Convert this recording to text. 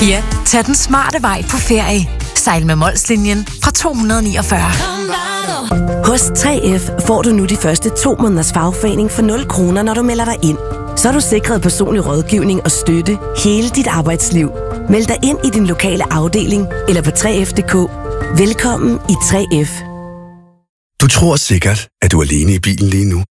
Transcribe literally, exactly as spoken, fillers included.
Ja, tag den smarte vej på ferie. Sejl med Molslinjen fra to hundrede og niogfyrre. Hos tre F får du nu de første to måneders fagforening for nul kroner, når du melder dig ind. Så er du sikret personlig rådgivning og støtte hele dit arbejdsliv. Meld dig ind i din lokale afdeling eller på tre F punktum d k. Velkommen i tre F. Du tror sikkert, at du er alene i bilen lige nu.